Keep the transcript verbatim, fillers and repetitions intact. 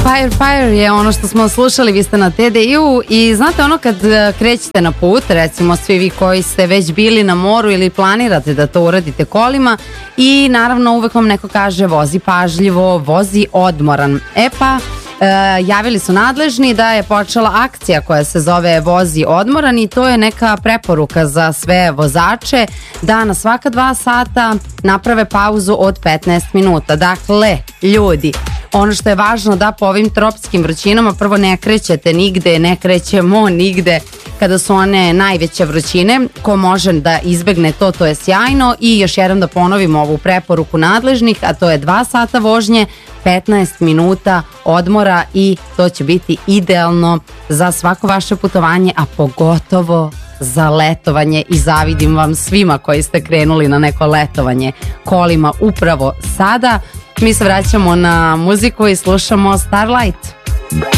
Fire Fire je ono što smo slušali, vi ste na T D I-u i znate ono kad krećete na put, recimo svi vi koji ste već bili na moru ili planirate da to uradite kolima i naravno uvek vam neko kaže vozi pažljivo, vozi odmoran. E pa E, javili su nadležni da je počela akcija koja se zove Vozi odmoran i to je neka preporuka za sve vozače da na svaka dva sata naprave pauzu od petnaest minuta. Dakle, ljudi, ono što je važno da po ovim tropskim vrućinama prvo ne krećete nigde, ne krećemo nigde kada su one najveće vrućine. Ko može da izbegne to, to je sjajno. I još jednom da ponovimo ovu preporuku nadležnih, a to je dva sata vožnje, petnaest minuta odmora i to će biti idealno za svako vaše putovanje, a pogotovo za letovanje i zavidim vam svima koji ste krenuli na neko letovanje kolima upravo sada. Mi se vraćamo na muziku i slušamo Starlight.